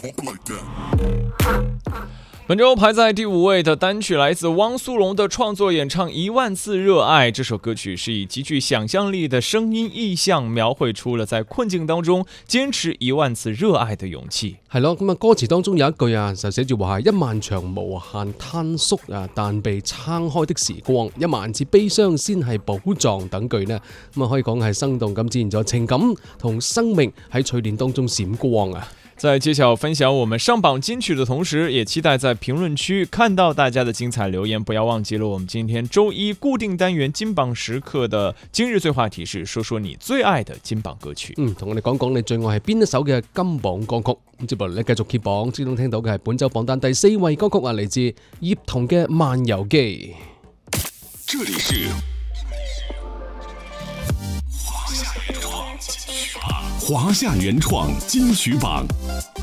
本周排在第5位的单曲来自汪苏泷的创作演唱《10000次热愛》。這首歌曲是以極具想象力的聲音意象，描繪出了在困境當中堅持10000次熱愛的勇氣。 係咯，咁歌詞當中有一句就寫住話係10000場無限攤縮但被撐開的時光，10000次悲傷先係寶藏等句呢，咁可以講係生動咁展現咗情感同生命喺錘煉當中閃光啊！ 在揭曉分享我們上榜金曲的同時，也期待在評論區看到大家的精彩留言。不要忘記了我們今天周一固定單元金榜時刻的今日最話題是說說你最愛的金榜歌曲。 同我哋講講你最愛係邊一首嘅金榜歌曲。咁接落嚟繼續揭榜，之中聽到嘅係本周榜單第4位歌曲嚟自葉童嘅《漫遊記》。 這裡是華夏原創金曲榜。